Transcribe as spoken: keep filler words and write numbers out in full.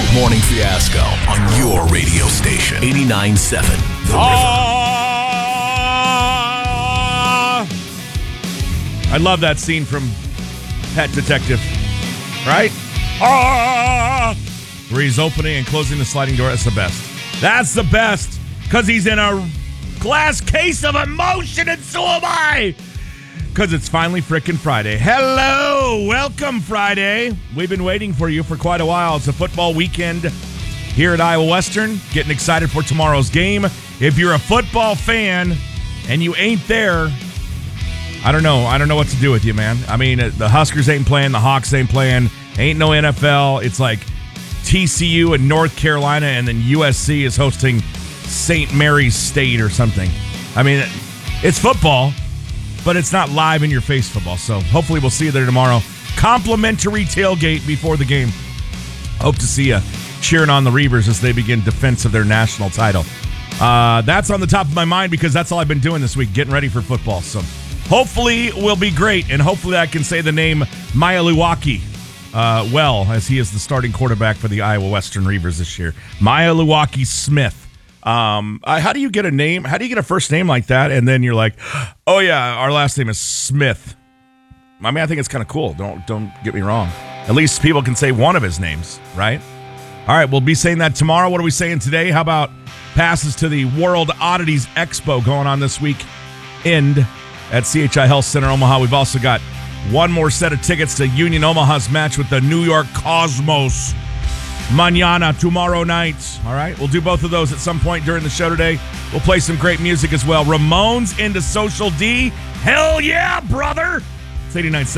Good Morning Fiasco on your radio station, eighty-nine point seven The River. Uh, I love that scene from Pet Detective, right? Uh, where he's opening and closing the sliding door. That's the best. That's the best, because he's in a glass case of emotion, and so am I. Because it's finally frickin' Friday. Hello! Welcome, Friday. We've been waiting for you for quite a while. It's a football weekend here at Iowa Western. Getting excited for tomorrow's game. If you're a football fan and you ain't there, I don't know. I don't know what to do with you, man. I mean, the Huskers ain't playing. The Hawks ain't playing. Ain't no N F L. It's like T C U and North Carolina, and then U S C is hosting Saint Mary's State or something. I mean, it's football, but it's not live in your face football. So hopefully we'll see you there tomorrow. Complimentary tailgate before the game. Hope to see you cheering on the Reavers as they begin defense of their national title. Uh, that's on the top of my mind because that's all I've been doing this week, getting ready for football. So hopefully we'll be great, and hopefully I can say the name Maialuaki uh, well, as he is the starting quarterback for the Iowa Western Reavers this year. Maialuaki Smith. Um, uh, how do you get a name? How do you get a first name like that? And then you're like, oh yeah, our last name is Smith. I mean, I think it's kind of cool. Don't don't get me wrong. At least people can say one of his names, right? All right, we'll be saying that tomorrow. What are we saying today? How about passes to the World Oddities Expo going on this week end at C H I Health Center Omaha. We've also got one more set of tickets to Union Omaha's match with the New York Cosmos. Mañana, tomorrow night. All right, we'll do both of those at some point during the show today. We'll play some great music as well. Ramones into Social D. Hell yeah, brother. It's eighty-nine point seven